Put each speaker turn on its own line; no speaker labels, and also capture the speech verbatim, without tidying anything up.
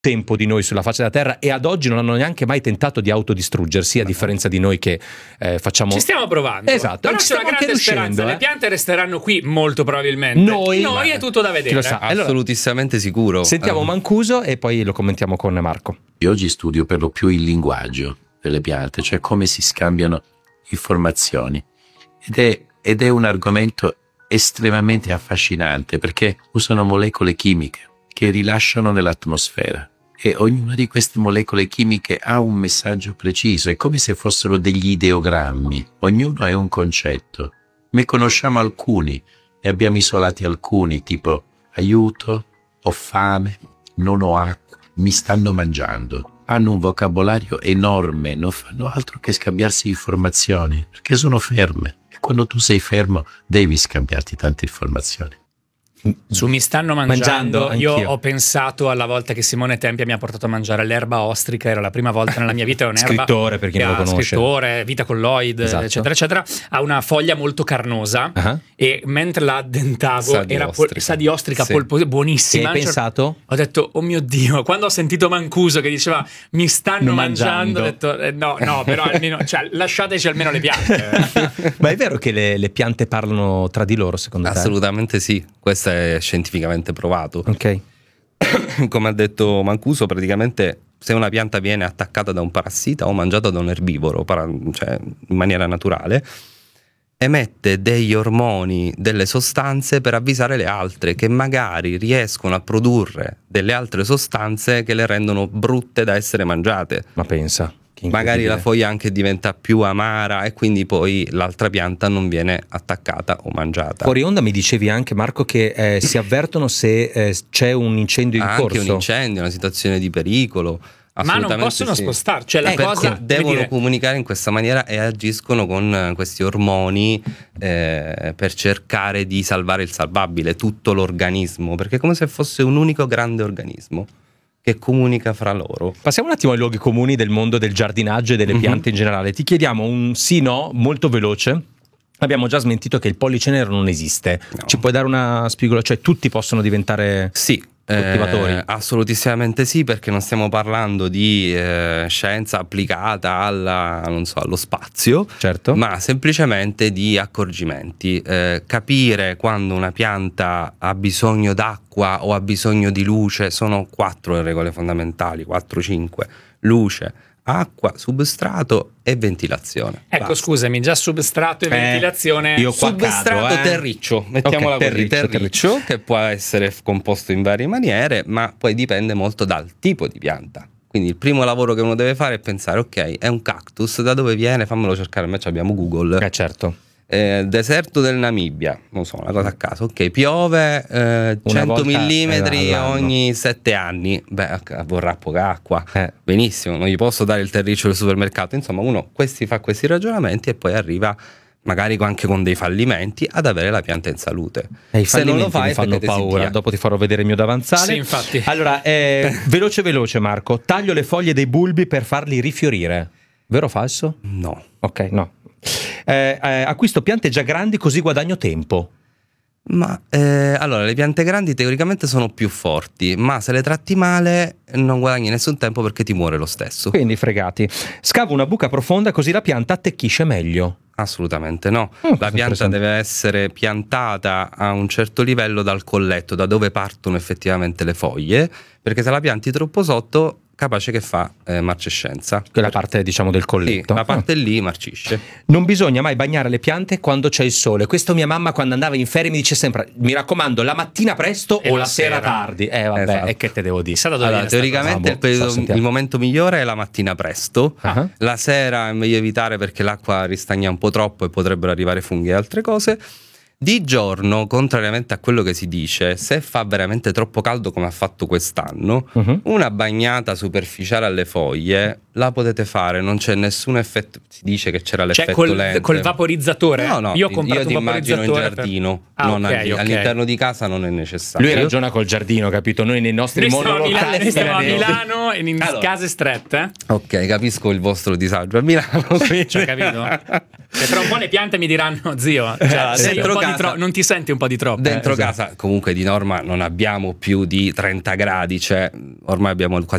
tempo di noi sulla faccia della terra e ad oggi non hanno neanche mai tentato di autodistruggersi, a differenza di noi che eh, facciamo...
Ci stiamo provando.
Esatto.
Però c'è una grande speranza,
eh?
le piante resteranno qui molto probabilmente.
Noi,
noi è tutto da vedere.
Lo sa. Allora,
assolutissimamente sicuro.
Sentiamo Mancuso e poi lo commentiamo con Marco.
Io oggi studio per lo più il linguaggio delle piante, cioè come si scambiano informazioni. Ed è, ed è un argomento estremamente affascinante perché usano molecole chimiche che rilasciano nell'atmosfera. E ognuna di queste molecole chimiche ha un messaggio preciso, è come se fossero degli ideogrammi, ognuno è un concetto. Ne conosciamo alcuni, ne abbiamo isolati alcuni, tipo aiuto, ho fame, non ho acqua, mi stanno mangiando. Hanno un vocabolario enorme, non fanno altro che scambiarsi informazioni, perché sono ferme. E quando tu sei fermo devi scambiarti tante informazioni.
Su mi stanno mangiando,
mangiando
io
anch'io.
ho pensato alla volta che Simone Tempia mi ha portato a mangiare l'erba ostrica, era la prima volta nella mia vita, è un'erba
Scrittore, per chi non lo
ha-
conosce.
scrittore, vita colloid,
Esatto.
eccetera eccetera, ha una foglia molto carnosa
Uh-huh.
e mentre la addentavo
Sa di
era po-
ostrica.
sa di ostrica,
Sì.
polpo-
E
buonissima.
hai pensato?
Ho detto, oh mio Dio, quando ho sentito Mancuso che diceva mi stanno
Non
mangiando,
mangiando.
ho detto eh, no, no, però almeno, cioè, lasciateci almeno le piante.
Ma è vero che le, le piante parlano tra di loro, secondo te?
Assolutamente sì, questo è scientificamente provato.
Ok.
Come ha detto Mancuso, praticamente se una pianta viene attaccata da un parassita o mangiata da un erbivoro, para- cioè in maniera naturale, emette degli ormoni, delle sostanze per avvisare le altre che magari riescono a produrre delle altre sostanze che le rendono brutte da essere mangiate.
Ma pensa. che
Magari la
incredibile.
foglia anche diventa più amara e quindi poi l'altra pianta non viene attaccata o mangiata.
Fuori onda mi dicevi anche, Marco, che eh, si avvertono se eh, c'è un incendio in
anche
corso.
un incendio, una situazione di pericolo.
Ma non
Assolutamente
possono
sì.
spostare, cioè la
Eh,
cosa
perché devono
come dire,
comunicare in questa maniera e agiscono con eh, questi ormoni eh, per cercare di salvare il salvabile, tutto l'organismo, perché è come se fosse un unico grande organismo che comunica fra loro.
Passiamo un attimo ai luoghi comuni del mondo del giardinaggio e delle
Mhm.
piante in generale. Ti chiediamo un sì-no molto veloce. Abbiamo già smentito che il pollice nero non esiste.
No.
Ci puoi dare una spiegola? Cioè tutti possono diventare...
Sì,
Coltivatori.
eh, assolutissimamente sì, perché non stiamo parlando di eh, scienza applicata alla, non so, allo spazio,
Certo.
ma semplicemente di accorgimenti. Eh, capire quando una pianta ha bisogno d'acqua o ha bisogno di luce, sono quattro le regole fondamentali, quattro cinque: luce, acqua, substrato e ventilazione.
ecco
Basta.
scusami, già substrato e
Eh,
ventilazione.
io qua
Substrato
cado, eh.
terriccio, mettiamola
Ok,
così,
terriccio,
terriccio, che può essere f- composto in varie maniere, ma poi dipende molto dal tipo di pianta. Quindi il primo lavoro che uno deve fare è pensare, ok, è un cactus, da dove viene? Fammelo cercare, invece abbiamo Google.
Eh certo.
Eh, deserto del Namibia, non so, una cosa a caso, ok, piove eh, cento
volta
millimetri
all'anno.
ogni sette anni, beh, ok, vorrà poca acqua,
Eh.
benissimo, non gli posso dare il terriccio del supermercato, insomma uno questi fa questi ragionamenti e poi arriva magari anche con dei fallimenti ad avere la pianta in salute.
E i
Se non lo
fallimenti
fai
mi fanno
effettivamente si
paura.
via.
Dopo ti farò vedere il mio davanzale.
Sì, infatti.
Allora, eh, veloce veloce Marco. Taglio le foglie dei bulbi per farli rifiorire. Vero o falso?
No.
Ok, no. Eh, eh, acquisto piante già grandi così guadagno tempo.
Ma eh, allora le piante grandi teoricamente sono più forti, ma se le tratti male non guadagni nessun tempo perché ti muore lo stesso.
Quindi fregati. Scavo una buca profonda così la pianta attecchisce meglio.
Assolutamente no.
Oh,
La pianta
interessante.
deve essere piantata a un certo livello dal colletto, da dove partono effettivamente le foglie, perché se la pianti troppo sotto, capace che fa eh, marcescenza.
Quella parte, diciamo, del
Sì,
colletto.
la parte lì marcisce.
Non bisogna mai bagnare le piante quando c'è il sole. Questo mia mamma quando andava in ferie mi dice sempre: mi raccomando, la mattina presto
E
o
la
la sera,
sera.
tardi. Eh vabbè,
Esatto.
e che te devo dire?
Chissà da dove
Allora,
viene sta
teoricamente il,
cosa. Boh,
periodo-
so, sentiamo.
il momento migliore è la mattina presto.
Ah.
La sera è meglio evitare perché l'acqua ristagna un po' troppo e potrebbero arrivare funghi e altre cose. Di giorno, contrariamente a quello che si dice, se fa veramente troppo caldo come ha fatto quest'anno,
Mhm.
una bagnata superficiale alle foglie la potete fare, non c'è nessun effetto. Si dice che c'era
Cioè
l'effetto
col,
lente.
col vaporizzatore?
No, no,
io ho comprato
ti
un
immagino in
vaporizzatore per-
giardino,
Ah,
non
ok,
all-
ok.
all'interno di casa non è necessario.
Lui ragiona col giardino, capito? Noi nei nostri
Noi stiamo a Milano,
monolocali
noi stiamo a
ne-
Milano in, in
Allora.
case strette.
Ok, capisco il vostro disagio a Milano. quindi-
Cioè, capito? Che tra un po' le piante mi diranno, zio, cioè,
Esatto.
sei un
Dentro
po' di
casa-
tro- non ti senti un po' di troppo?
Dentro
Eh, esatto.
casa comunque di norma non abbiamo più di trenta gradi, cioè ormai abbiamo quasi